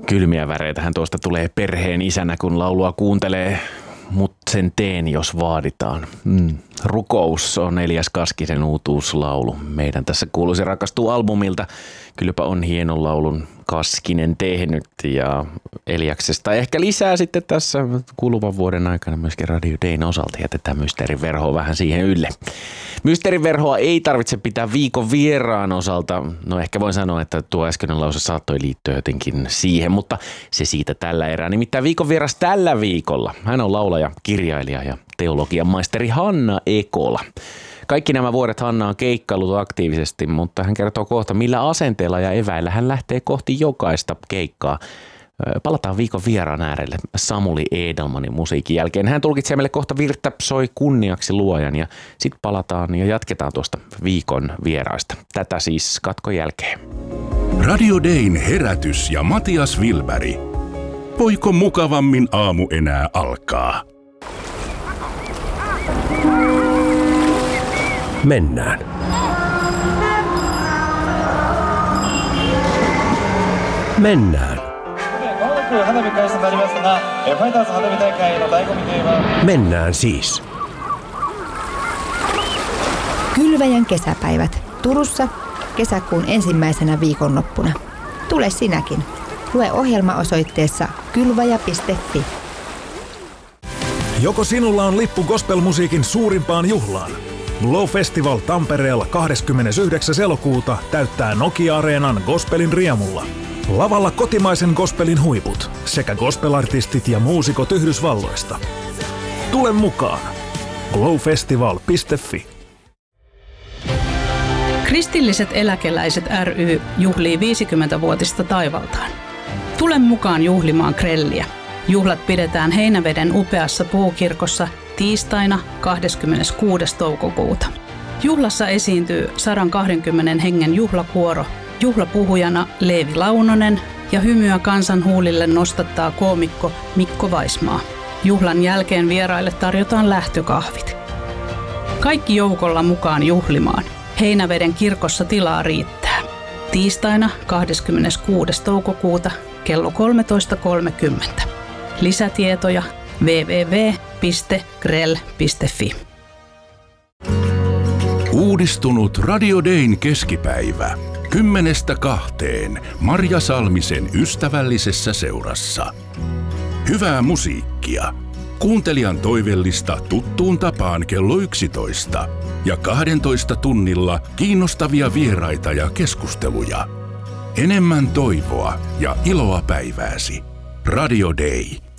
Kylmiä väreitähän tuosta tulee perheen isänä, kun laulua kuuntelee, mut sen teen, jos vaaditaan. Rukous on Elias Kaskisen uutuuslaulu. Meidän tässä kuuluisi rakastuu albumilta. Kylläpä on hienon laulun Kaskinen tehnyt ja Eliaksesta ehkä lisää sitten tässä kuluvan vuoden aikana myöskin Radio Dayn osalta. Jätetään Mysteeriverhoa vähän siihen ylle. Mysteeriverhoa ei tarvitse pitää viikon vieraan osalta. No ehkä voin sanoa, että tuo äskeinen lause saattoi liittyä jotenkin siihen, mutta se siitä tällä erää. Nimittäin viikon vieras tällä viikolla. Hän on laulaja, kirjailija ja teologian maisteri Hanna Ekola. Kaikki nämä vuodet Hanna on keikkaillut aktiivisesti, mutta hän kertoo kohta, millä asenteella ja eväillä hän lähtee kohti jokaista keikkaa. Palataan viikon vieraan äärelle Samuli Edelmanin musiikin jälkeen. Hän tulkitsee meille kohta Virttä soi kunniaksi luojan ja sitten palataan ja jatketaan tuosta viikon vieraista. Tätä siis katkon jälkeen. Radio Dayn herätys ja Matias Wilberg. Voiko mukavammin aamu enää alkaa? Mennään. Mennään. Mennään siis. Kylväjän kesäpäivät Turussa kesäkuun ensimmäisenä viikonloppuna. Tule sinäkin. Lue ohjelma osoitteessa kylväjä.fi. Joko sinulla on lippu gospelmusiikin suurimpaan juhlaan? Glow Festival Tampereella 29. elokuuta täyttää Nokia-areenan gospelin riemulla. Lavalla kotimaisen gospelin huiput sekä gospelartistit ja muusikot Yhdysvalloista. Tule mukaan! glowfestival.fi. Kristilliset eläkeläiset ry juhlii 50-vuotista taivaltaan. Tule mukaan juhlimaan grelliä. Juhlat pidetään Heinäveden upeassa puukirkossa tiistaina 26. toukokuuta. Juhlassa esiintyy 120 hengen juhlakuoro, juhlapuhujana Leevi Launonen ja hymyä kansan huulille nostattaa koomikko Mikko Vaismaa. Juhlan jälkeen vieraille tarjotaan lähtökahvit. Kaikki joukolla mukaan juhlimaan. Heinäveden kirkossa tilaa riittää. Tiistaina 26. toukokuuta kello 13.30. Lisätietoja www.grell.fi. Uudistunut Radio Dayn keskipäivä. 10-2 Marja Salmisen ystävällisessä seurassa. Hyvää musiikkia. Kuuntelijan toivellista tuttuun tapaan kello 11 ja 12 tunnilla kiinnostavia vieraita ja keskusteluja. Enemmän toivoa ja iloa päivääsi. Radio Day.